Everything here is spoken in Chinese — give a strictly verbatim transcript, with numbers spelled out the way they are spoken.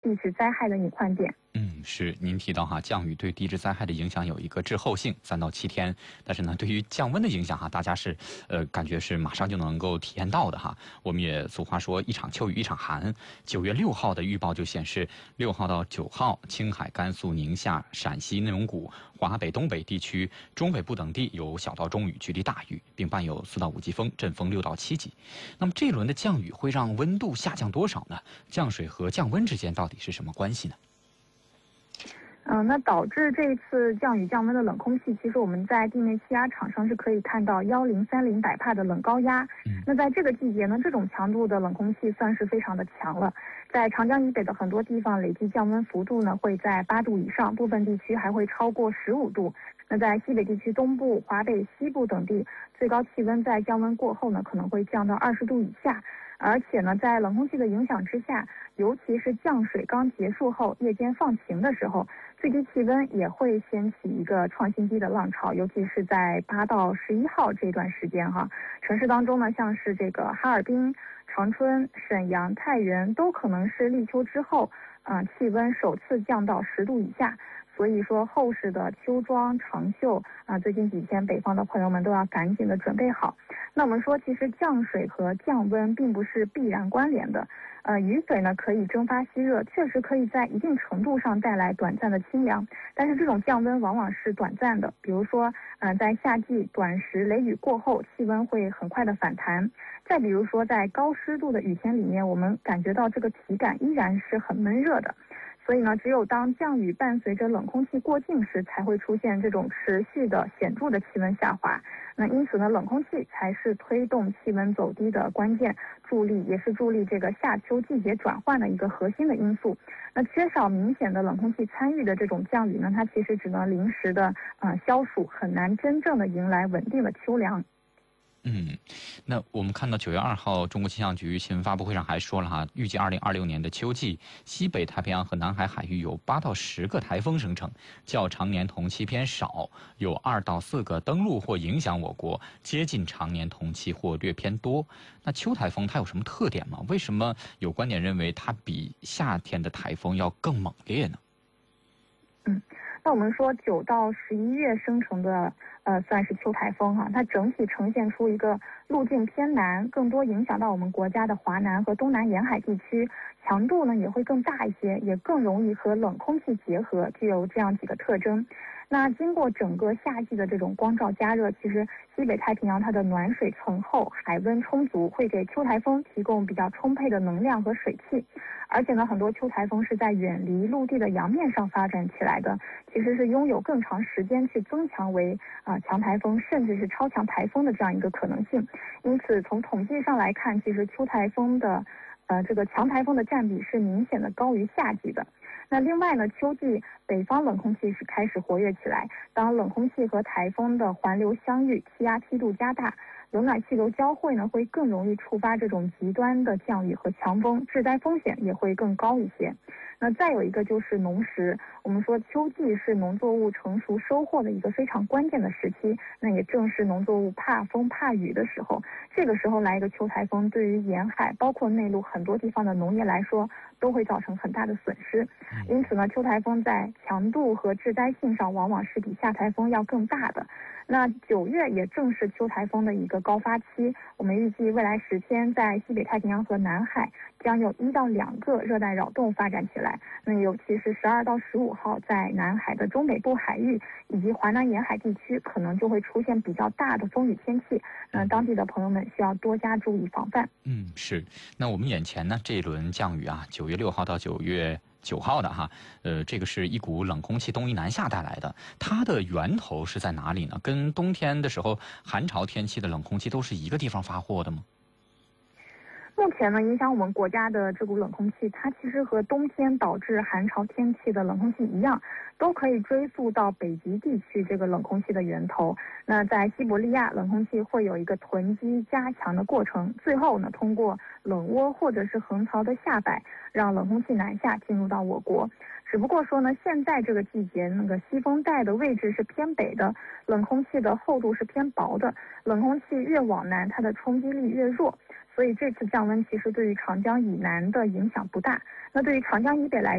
地质灾害的隐患点。 嗯，是您提到哈，降雨对地质灾害的影响有一个滞后性，三到七天。但是呢，对于降温的影响哈，大家是呃感觉是马上就能够体验到的哈。我们也俗话说一场秋雨一场寒。九月六号的预报就显示，六号到九号，青海、甘肃、宁夏、陕西、内蒙古、华北、东北地区、中北部等地有小到中雨，局地大雨，并伴有四到五级风，阵风六到七级。那么这一轮的降雨会让温度下降多少呢？降水和降温之间到底是什么关系呢？ 嗯、呃，那导致这一次降雨降温的冷空气，其实我们在地面气压场上是可以看到幺零三零百帕的冷高压。嗯，那在这个季节呢，这种强度的冷空气算是非常的强了。在长江以北的很多地方，累计降温幅度呢会在八度以上，部分地区还会超过十五度。那在西北地区东部、华北、西部等地，最高气温在降温过后呢，可能会降到二十度以下。而且呢，在冷空气的影响之下，尤其是降水刚结束后，夜间放晴的时候，最低气温也会掀起一个创新低的浪潮，尤其是在八到十一号这段时间哈，城市当中呢，像是这个哈尔滨、长春、沈阳、太原都可能是立秋之后，啊、呃，气温首次降到十度以下。所以说后市的秋装长袖啊、呃，最近几天北方的朋友们都要赶紧的准备好。那我们说，其实降水和降温并不是必然关联的。呃，雨水呢可以蒸发吸热，确实可以在一定程度上带来短暂的清凉，但是这种降温往往是短暂的。比如说，呃，在夏季短时雷雨过后，气温会很快的反弹。再比如说，在高湿度的雨天里面，我们感觉到这个体感依然是很闷热的。所以呢，只有当降雨伴随着冷空气过境时，才会出现这种持续的显著的气温下滑。那因此呢，冷空气才是推动气温走低的关键助力，也是助力这个夏秋季节转换的一个核心的因素。那缺少明显的冷空气参与的这种降雨呢，它其实只能临时的呃消暑，很难真正的迎来稳定的秋凉。 嗯，那我们看到九月二号，中国气象局新闻发布会上还说了哈，预计二零二六年的秋季，西北太平洋和南海海域有八到十个台风生成，较常年同期偏少，有二到四个登陆或影响我国，接近常年同期或略偏多。那秋台风它有什么特点吗？为什么有观点认为它比夏天的台风要更猛烈呢？ 嗯，那我们说九到十一月生成的。呃，算是秋台风哈、啊，它整体呈现出一个路径偏南，更多影响到我们国家的华南和东南沿海地区，强度呢也会更大一些，也更容易和冷空气结合，具有这样几个特征。那经过整个夏季的这种光照加热，其实西北太平洋它的暖水层厚，海温充足，会给秋台风提供比较充沛的能量和水汽。而且呢，很多秋台风是在远离陆地的洋面上发展起来的，其实是拥有更长时间去增强为啊、呃、强台风，甚至是超强台风的这样一个可能性。因此，从统计上来看，其实秋台风的呃这个强台风的占比是明显的高于夏季的。那另外呢，秋季北方冷空气是开始活跃起来，当冷空气和台风的环流相遇，气压梯度加大，冷暖气流交汇呢，会更容易触发这种极端的降雨和强风，致灾风险也会更高一些。那再有一个就是农时，我们说秋季是农作物成熟收获的一个非常关键的时期，那也正是农作物怕风怕雨的时候。这个时候来一个秋台风，对于沿海包括内陆很多地方的农业来说，都会造成很大的损失。因此呢，秋台风在强度和致灾性上往往是比夏台风要更大的。那九月也正是秋台风的一个高发期，我们预计未来十天在西北太平洋和南海将有一到两个热带扰动发展起来。那尤其是十二到十五号，在南海的中北部海域以及华南沿海地区，可能就会出现比较大的风雨天气。那当地的朋友们需要多加注意防范。 嗯，是。那我们眼前呢这一轮降雨啊，九月六号到九月九号的哈，呃，这个是一股冷空气东移南下带来的，它的源头是在哪里呢？跟冬天的时候寒潮天气的冷空气都是一个地方发货的吗？ 目前呢，影响我们国家的这股冷空气，它其实和冬天导致寒潮天气的冷空气一样，都可以追溯到北极地区这个冷空气的源头。那在西伯利亚，冷空气会有一个囤积加强的过程，最后呢，通过冷涡或者是横槽的下摆，让冷空气南下进入到我国。只不过说呢，现在这个季节，那个西风带的位置是偏北的，冷空气的厚度是偏薄的，冷空气越往南，它的冲击力越弱。所以这次降温其实对于长江以南的影响不大。那对于长江以北来